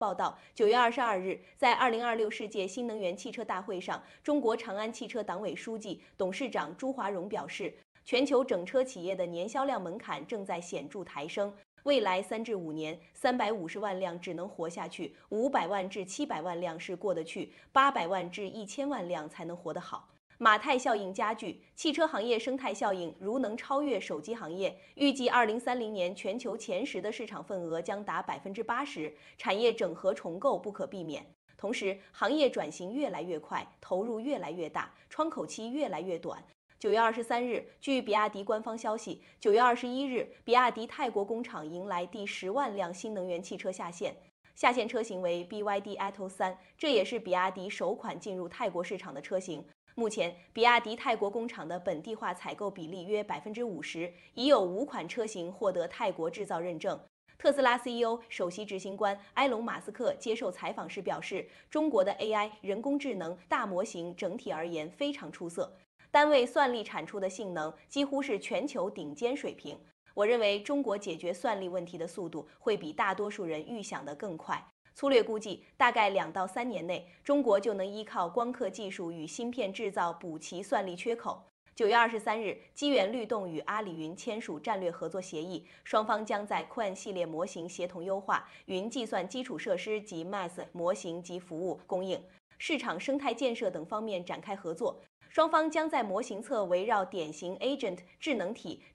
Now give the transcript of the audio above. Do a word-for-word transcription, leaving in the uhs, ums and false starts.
报道，九月二十二日，在二零二六世界新能源汽车大会上，中国长安汽车党委书记、董事长朱华荣表示，全球整车企业的年销量门槛正在显著抬升。未来三至五年，三百五十万辆只能活下去，五百万至七百万辆是过得去，八百万至一千万辆才能活得好。马太效应加剧，汽车行业生态效应如能超越手机行业，预计二零三零年全球前十的市场份额将达百分之八十，产业整合重构不可避免。同时，行业转型越来越快，投入越来越大，窗口期越来越短。九月二十三日，据比亚迪官方消息，九月二十一日，比亚迪泰国工厂迎来第十万辆新能源汽车下线。下线车型为 B Y D Atto 三，这也是比亚迪首款进入泰国市场的车型。目前，比亚迪泰国工厂的本地化采购比例约百分之五十，已有五款车型获得泰国制造认证。特斯拉 C E O、首席执行官埃隆·马斯克接受采访时表示，中国的 A I 人工智能大模型整体而言非常出色，单位算力产出的性能几乎是全球顶尖水平。我认为中国解决算力问题的速度会比大多数人预想的更快。粗略估计，大概两到三年内，中国就能依靠光刻技术与芯片制造补齐算力缺口。九月二十三日，机缘律动与阿里云签署战略合作协议，双方将在 Qwen 系列模型协同优化、云计算基础设施及 M A S 模型及服务供应、市场生态建设等方面展开合作。双方将在模型侧围绕典型 Agent 智能体、